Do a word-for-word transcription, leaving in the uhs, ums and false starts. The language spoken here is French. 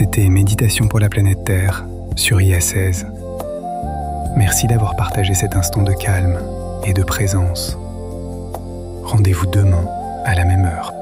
C'était Méditation pour la planète Terre sur I A seize. Merci d'avoir partagé cet instant de calme et de présence. Rendez-vous demain à la même heure.